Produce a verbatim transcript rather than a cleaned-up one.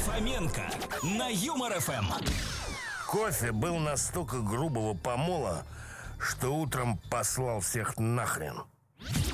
Фоменко на Юмор эф эм. Кофе был настолько грубого помола, что утром послал всех нахрен.